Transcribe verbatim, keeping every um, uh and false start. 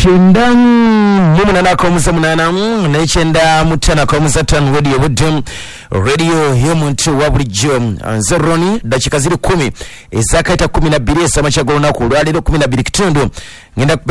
icyenda n'umunani komza munana n'icyenda mutana komza tano radio budum radio y'umuntu wa bulijjo nzeroni dakika ziri kumi ezakaita kumi na bbiri esama cyagona ku lwaliro kumi na bbiri kitundu ngenda